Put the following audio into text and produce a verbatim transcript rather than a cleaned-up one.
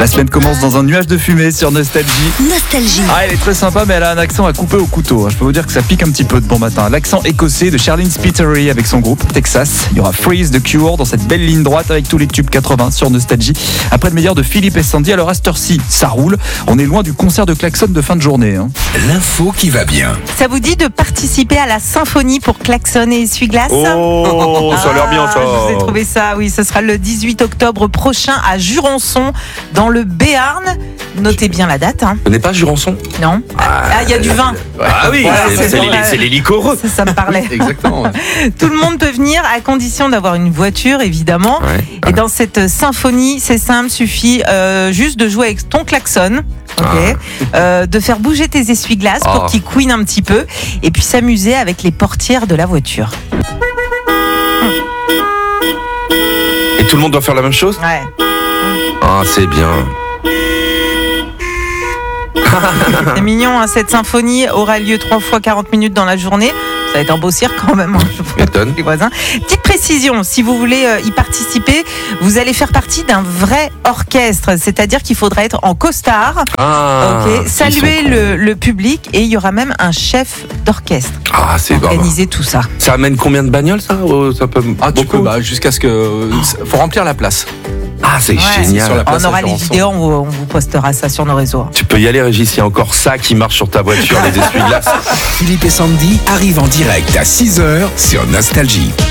La semaine commence dans un nuage de fumée sur Nostalgie. Nostalgie. Ah, elle est très sympa, mais elle a un accent à couper au couteau. Je peux vous dire que ça pique un petit peu de bon matin. L'accent écossais de Charlene Spiteri avec son groupe Texas. Il y aura Freeze de Cure dans cette belle ligne droite avec tous les tubes quatre-vingts sur Nostalgie. Après le meilleur de Philippe et Sandy, alors à cette heure-ci, ça roule. On est loin du concert de Klaxon de fin de journée. Hein. L'info qui va bien. Ça vous dit de participer à la symphonie pour Klaxon et Essuie-Glace? Oh, ça a l'air bien ça. Je vous ai trouvé ça, oui, ce sera le dix-huit octobre prochain à Jurançon, dans le Béarn. Notez bien la date. Hein. Ce n'est pas Jurançon? Non. Ah, il y a du vin. Ah oui, Voilà, c'est, c'est c'est, bon, les, ouais. c'est les liquoreux. Ça, ça me parlait. Exactement. Ouais. Tout le monde peut venir à condition d'avoir une voiture, évidemment. Ouais. Et dans cette symphonie, c'est simple, suffit euh, juste de jouer avec ton klaxon. Okay. Ah. Euh, de faire bouger tes essuie-glaces Ah. pour qu'ils couinent un petit peu et puis s'amuser avec les portières de la voiture. Et tout le monde doit faire la même chose? Ouais. Ah, c'est bien. C'est mignon, hein, cette symphonie aura lieu trois fois quarante minutes dans la journée. Ça va être un beau cirque quand même, hein, je pense, M'étonne. les voisins. Petite précision, si vous voulez euh, y participer, vous allez faire partie d'un vrai orchestre, c'est-à-dire qu'il faudra être en costard, Ah, ok, ils saluer sont le, le public et il y aura même un chef d'orchestre Ah, c'est pour grave. organiser tout ça. Ça amène combien de bagnoles ça? Oh, ça peut... Ah, tu beaucoup peux, bah, jusqu'à ce que. Faut remplir la place. Ah, c'est Ouais. génial. Sur la place On aura à les Jurançon. vidéos, on vous, on vous postera ça sur nos réseaux. Tu peux y aller, Régis, il y a encore ça qui marche sur ta voiture, les essuie-glaces. Philippe et Sandy arrivent en direct à six heures sur Nostalgie.